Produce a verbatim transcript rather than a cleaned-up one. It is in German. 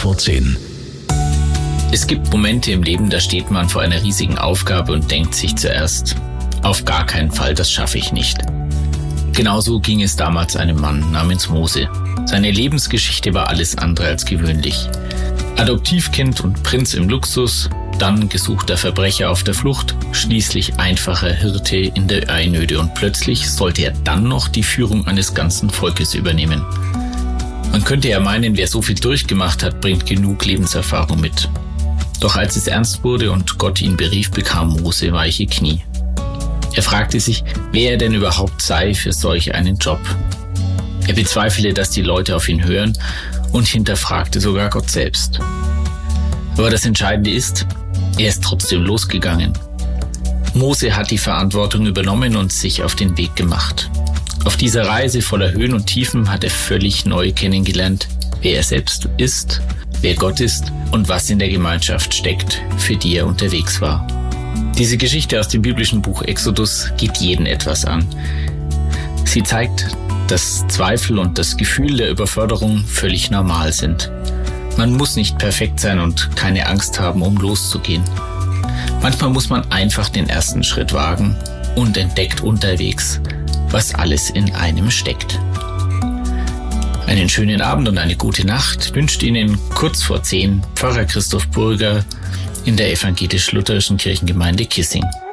vor zehn. Es gibt Momente im Leben, da steht man vor einer riesigen Aufgabe und denkt sich zuerst, auf gar keinen Fall, das schaffe ich nicht. Genauso ging es damals einem Mann namens Mose. Seine Lebensgeschichte war alles andere als gewöhnlich. Adoptivkind und Prinz im Luxus, dann gesuchter Verbrecher auf der Flucht, schließlich einfacher Hirte in der Einöde und plötzlich sollte er dann noch die Führung eines ganzen Volkes übernehmen. Man könnte ja meinen, wer so viel durchgemacht hat, bringt genug Lebenserfahrung mit. Doch als es ernst wurde und Gott ihn berief, bekam Mose weiche Knie. Er fragte sich, wer er denn überhaupt sei für solch einen Job. Er bezweifelte, dass die Leute auf ihn hören und hinterfragte sogar Gott selbst. Aber das Entscheidende ist, er ist trotzdem losgegangen. Mose hat die Verantwortung übernommen und sich auf den Weg gemacht. Auf dieser Reise voller Höhen und Tiefen hat er völlig neu kennengelernt, wer er selbst ist, wer Gott ist und was in der Gemeinschaft steckt, für die er unterwegs war. Diese Geschichte aus dem biblischen Buch Exodus geht jeden etwas an. Sie zeigt, dass Zweifel und das Gefühl der Überforderung völlig normal sind. Man muss nicht perfekt sein und keine Angst haben, um loszugehen. Manchmal muss man einfach den ersten Schritt wagen und entdeckt unterwegs, was alles in einem steckt. Einen schönen Abend und eine gute Nacht wünscht Ihnen kurz vor zehn Pfarrer Christoph Burger in der evangelisch-lutherischen Kirchengemeinde Kissing.